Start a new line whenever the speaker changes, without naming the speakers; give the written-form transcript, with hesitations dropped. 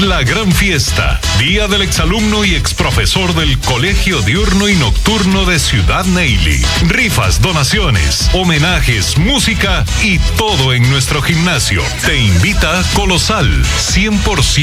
La gran fiesta, día del exalumno y exprofesor del Colegio Diurno y Nocturno de Ciudad Neily. Rifas, donaciones, homenajes, música y todo en nuestro gimnasio. Te invita Colosal, 100%